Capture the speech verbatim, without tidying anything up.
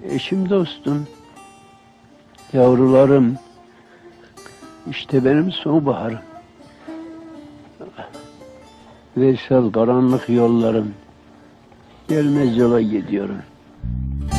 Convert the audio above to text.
eşim dostum, yavrularım, işte benim sonbaharım. Veysel karanlık yollarım, gelmez yola gidiyorum.